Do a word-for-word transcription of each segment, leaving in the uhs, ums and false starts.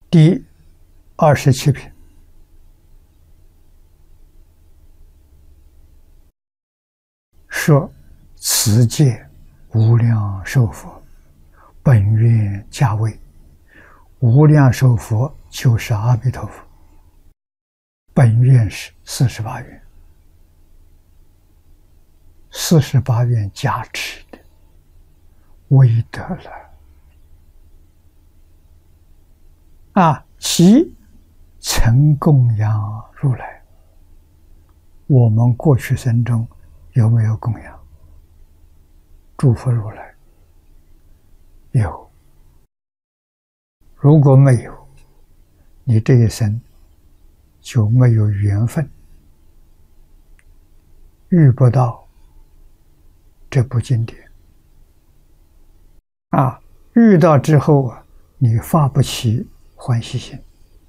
第二十七品说：此界无量寿佛，本愿价位。无量寿佛就是阿弥陀佛，本愿是四十八愿，四十八愿加持的威德了啊！其曾供养如来，我们过去生中有没有供养诸佛如来？有。如果没有，你这一生就没有缘分，遇不到这部经典啊！遇到之后啊，你发不起欢喜心。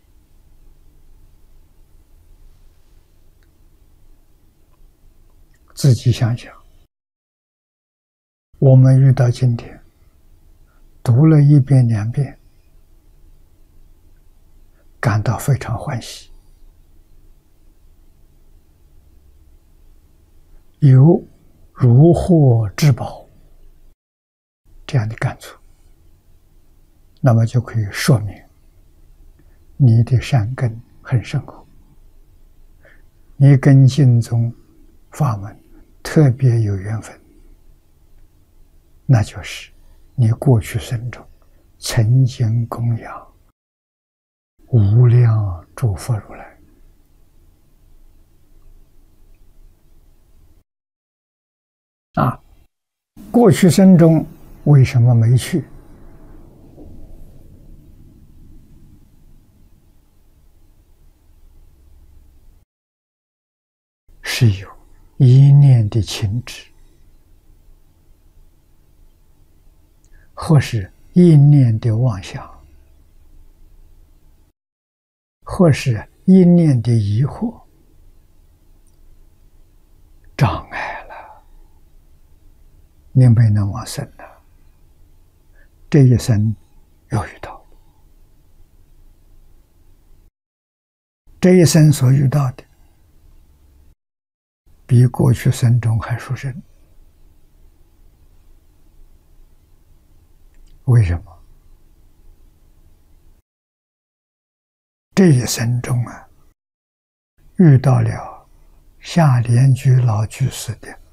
自己想想，我们遇到经典，读了一遍两遍，感到非常欢喜，有如获至宝这样的感触，那么就可以说明你的善根很深厚，你跟净宗法门特别有缘分，那就是你过去生中曾经供养无量诸佛如来啊！过去生中为什么没去？是有一念的情执，或是一念的妄想，或是一念的疑惑，障碍了，你没能往生了。这一生又遇到，这一生所遇到的，比过去生中还殊胜。为什么？这一生中啊，遇到了下莲居老居士的